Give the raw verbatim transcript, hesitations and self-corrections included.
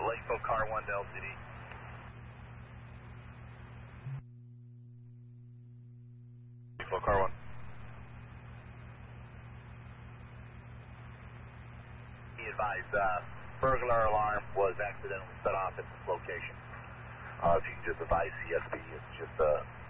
Lakeville Car one to L C D. Lakeville Car one. Be advised, uh, burglar alarm was accidentally set off at this location. Uh, if you can just advise C S P, it's just, uh,